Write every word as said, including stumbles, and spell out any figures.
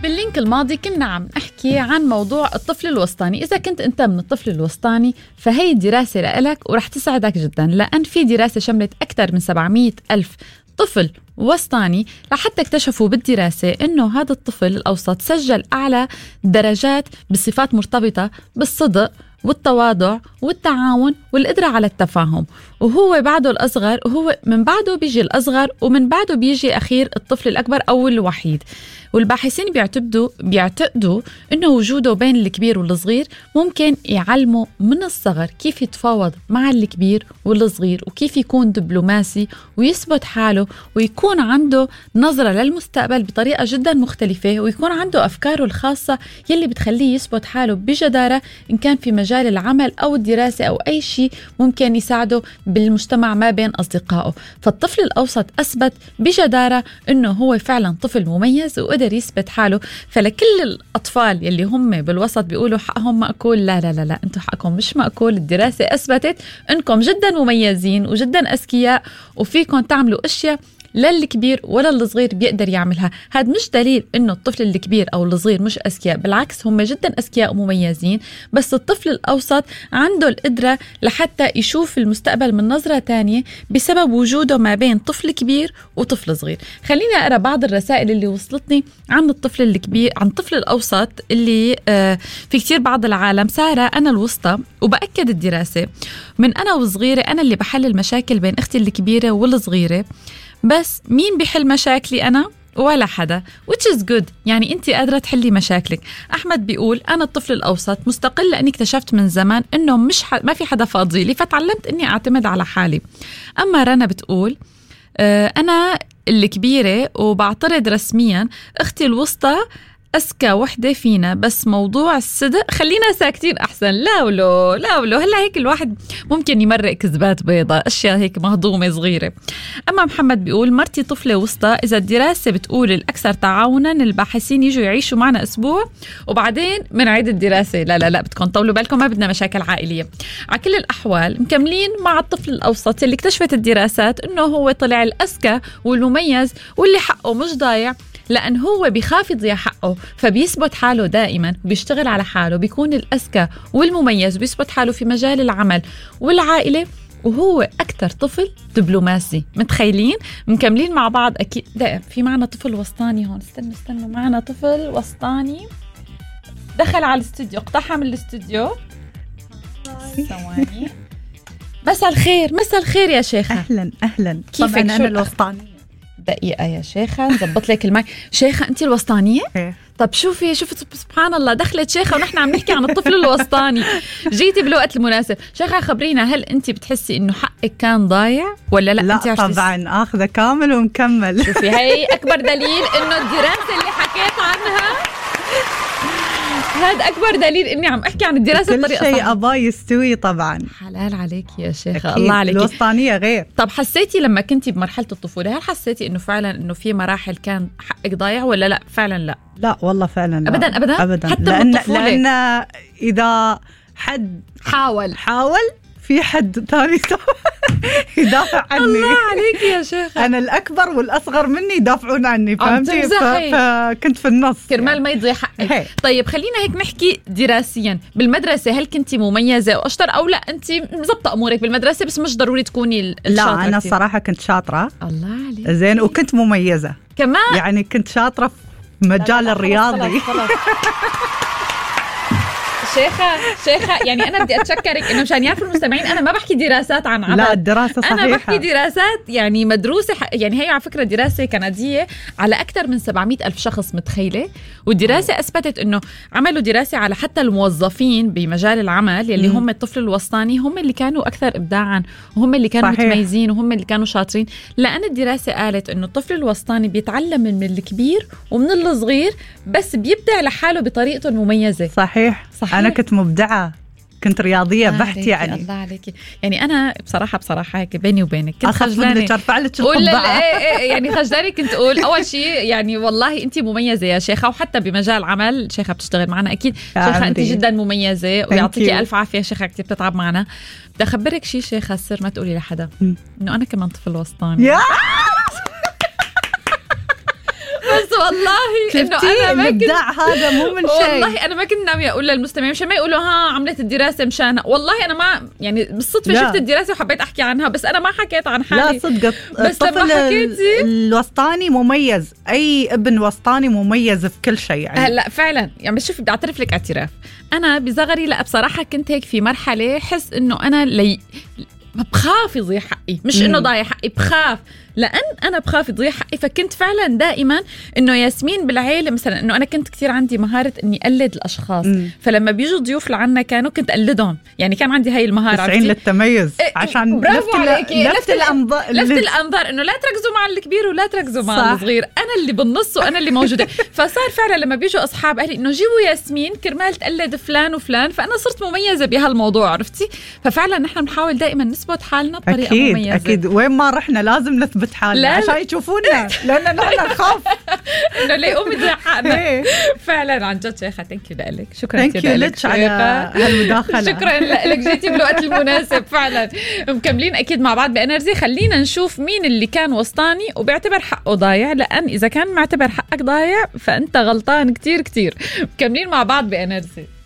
باللينك الماضي كنا عم نحكي عن موضوع الطفل الوسطاني. إذا كنت أنت من الطفل الوسطاني فهي الدراسة لإلك ورح تساعدك جدا، لأن في دراسة شملت أكثر من سبعمية ألف طفل وسطاني لحتى اكتشفوا بالدراسة إنه هذا الطفل الأوسط سجل أعلى درجات بصفات مرتبطة بالصدق والتواضع والتعاون والقدرة على التفاهم، وهو بعده الأصغر، وهو من بعده بيجي الأصغر، ومن بعده بيجي أخير الطفل الأكبر أو الوحيد. والباحثين بيعتقدوا بيعتقدوا إنه وجوده بين الكبير والصغير ممكن يعلمه من الصغر كيف يتفاوض مع الكبير والصغير، وكيف يكون دبلوماسي ويثبت حاله، ويكون عنده نظرة للمستقبل بطريقة جدا مختلفة، ويكون عنده أفكاره الخاصة يلي بتخليه يثبت حاله بجدارة إن كان في مجال العمل أو الدراسة أو أي شيء ممكن يساعده بالمجتمع ما بين أصدقائه. فالطفل الأوسط أثبت بجدارة إنه هو فعلا طفل مميز وقدر يثبت حاله. فلكل الأطفال يلي هم بالوسط بيقولوا حقهم مأكول، لا لا لا لا، انتوا حقكم مش مأكول. الدراسة أثبتت إنكم جدا مميزين وجدا أذكياء، وفيكم تعملوا أشياء للكبير ولا الصغير بيقدر يعملها. هذا مش دليل إنه الطفل الكبير أو الصغير مش أذكياء، بالعكس هم جدا أذكياء ومميزين، بس الطفل الأوسط عنده القدرة لحتى يشوف المستقبل من نظرة تانية بسبب وجوده ما بين طفل كبير وطفل صغير. خليني أقرأ بعض الرسائل اللي وصلتني عن الطفل الكبير، عن الطفل الأوسط اللي آه في كتير بعض العالم. سارة: أنا الوسطى وبأكد الدراسة من أنا وصغيرة أنا اللي بحل المشاكل بين أختي الكبيرة والصغيرة، بس مين بيحل مشاكلي أنا؟ ولا حدا، which is good، يعني أنت قادرة تحلي مشاكلك. أحمد بيقول: أنا الطفل الأوسط مستقل لأني اكتشفت من زمان إنه مش ح... ما في حدا فاضي لي، فتعلمت إني أعتمد على حالي. أما رنا بتقول: آه أنا الكبيرة وبعترض رسميا، أختي الوسطى أذكى وحدة فينا، بس موضوع الصدق خلينا ساكتين أحسن. لا ولو لا ولو هلا هيك الواحد ممكن يمرق كذبات بيضاء، أشياء هيك مهضومة صغيرة. أما محمد بيقول: مرتي طفلة وسطى، إذا الدراسة بتقول الأكثر تعاونا الباحثين يجوا يعيشوا معنا أسبوع وبعدين منعيد الدراسة. لا لا لا، بدكم طولوا بالكم، ما بدنا مشاكل عائلية. على كل الأحوال مكملين مع الطفل الأوسط اللي اكتشفت الدراسات إنه هو طلع الأذكى والمميز واللي حقه مش ضايع، لأن هو بيخاف يضيع حقه، فبيثبت حاله دائما، بيشتغل على حاله، بيكون الأذكى والمميز، بيثبت حاله في مجال العمل والعائلة، وهو أكتر طفل دبلوماسي. متخيلين؟ مكملين مع بعض أكيد. لا، في معنا طفل وسطاني هون، استنوا استنوا، معنا طفل وسطاني دخل على الاستوديو، اقتحم الاستوديو. ثواني. مساء الخير، مساء الخير يا شيخة. أهلا أهلا. كيفك؟ أنا الوسطانية. دقيقة يا شيخة، نضبط لك الماي. شيخة أنت الوسطانية؟ إيه. طب شوفي شوفي سبحان الله، دخلت شيخة ونحن عم نحكي عن الطفل الوسطاني. جيتي بالوقت المناسب. شيخة خبرينا، هل أنت بتحسي إنه حقك كان ضايع ولا لا؟ لا أنت طبعا آخذه كامل ومكمل. شوفي، هي أكبر دليل إنه الدراسة اللي حكيت عنها، هذا أكبر دليل إني عم أحكي عن الدراسة بطريقة صحيحة. كل شيء أبا يستوي طبعا. حلال عليك يا شيخة، أكيد. الله عليك. الوسطانية غير. طب حسيتي لما كنتي بمرحلة الطفولة، هل حسيتي إنه فعلا إنه في مراحل كان حقك ضايع ولا لا؟ فعلا لا. لا والله فعلا لا. أبدا أبدا أبدا. حتى لأن من الطفولة. لأن إذا حد حاول حاول في حد ثاني يدافع عني. الله عليك يا شيخ. أنا الأكبر والأصغر مني يدافعون عني، فهمتي؟ فكنت في النص كرمال يعني. ما يضيع حقك. طيب خلينا هيك نحكي دراسيا. بالمدرسة هل كنتي مميزة وأشطر أو لا؟ أنت مزبطة أمورك بالمدرسة بس مش ضروري تكوني الشاطرة؟ لا أنا كتير. الصراحة كنت شاطرة. الله عليك. زين، وكنت مميزة كمان، يعني كنت شاطرة في مجال الرياضي. شيخة شيخة يعني أنا بدي أتشكرك إنه مشان يعرفوا المستمعين أنا ما بحكي دراسات عن عبد. لا الدراسة صحيحة. أنا بحكي دراسات يعني مدروسة، يعني هي على فكرة دراسة كندية على أكثر من سبعمية ألف شخص، متخيلة؟ والدراسة أثبتت إنه عملوا دراسة على حتى الموظفين بمجال العمل يلي هم الطفل الوسطاني، هم اللي كانوا أكثر إبداعا، وهم اللي كانوا صحيح. متميزين، وهم اللي كانوا شاطرين، لأن الدراسة قالت إنه الطفل الوسطاني بيتعلم من الكبير ومن الصغير، بس بيبدع لحاله بطريقته المميزة. صحيح. صحيح. أنا كنت مبدعة، كنت رياضية بحت يعني. الله عليك. يعني أنا بصراحة بصراحة هيك بيني وبينك كنت خجلانة أرفع لك القبعة. يعني خجلانة كنت أقول أول شيء يعني والله أنت مميزة يا شيخة، وحتى بمجال عمل شيخة بتشتغل معنا أكيد. شيخة أنت جدا مميزة ويعطيكي ألف عافية. شيخة كتير بتتعب معنا. بدي أخبرك شيء شيخة، السر ما تقولي لحدا، إنه أنا كمان طفل وسطاني. بس والله انه انا ما كنت الابداع هذا مو من شيء. والله انا ما كنت ناويه اقول للمستمعين مشان ما يقولوا ها عملت الدراسه مشان، والله انا ما يعني بالصدفه لا. شفت الدراسه وحبيت احكي عنها، بس انا ما حكيت عن حالي. لا صدق، بس لما حكيتي الوسطاني مميز، اي ابن وسطاني مميز في كل شيء يعني. هلا فعلا يعني بس شوف بدي اعترف لك اعتراف، انا بصغري لا بصراحه كنت هيك في مرحله حس انه انا لي بخاف يضيع حقي، مش انه ضايع حقي، بخاف لأن أنا بخاف يضيع حقي. فكنت فعلا دائما إنه ياسمين بالعيلة مثلا إنه أنا كنت كثير عندي مهارة إني أقلد الأشخاص. مم. فلما بيجوا ضيوف لعنا كانوا كنت أقلدهم، يعني كان عندي هاي المهارة. تسعين للتميز إيه عشان لفت لفت الأنظار، لفت الأنظار إنه لا تركزوا مع الكبير ولا تركزوا مع الصغير، أنا اللي بالنص وأنا اللي موجودة. فصار فعلا لما بيجوا أصحاب أهلي إنه جيبوا ياسمين كرمال تقلد فلان وفلان، فأنا صرت مميزة بهالموضوع، عرفتي؟ ففعلا نحن بنحاول دائما نثبت حالنا بطريقة أكيد مميزة. أكيد وين ما رحنا لازم نثبت حالنا عشان يشوفونا، لأن نحن نخاف إنه لا يقوم يضيع حقنا. فعلا عن جد شيخة ثانك يو لك، شكرا كثير لك على هالمداخلة. شكرا لك، جيتي بالوقت المناسب فعلا. مكملين أكيد مع بعض بإنرجي. خلينا نشوف مين اللي كان وسطاني وبيعتبر حقه ضايع، لأن إذا كان معتبر حقك ضايع فأنت غلطان كتير كتير. مكملين مع بعض بإنرجي.